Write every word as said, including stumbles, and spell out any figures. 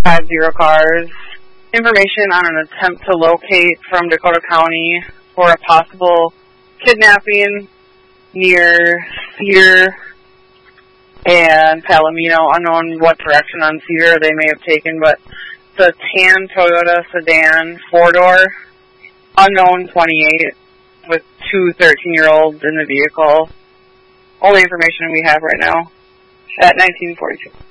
five zero cars. Information on an attempt to locate from Dakota County for a possible kidnapping near Cedar and Palomino. Unknown what direction on Cedar they may have taken, but it's a tan Toyota sedan, four-door, unknown twenty-eight, with two thirteen-year-olds in the vehicle. Only information we have right now at nineteen forty-two.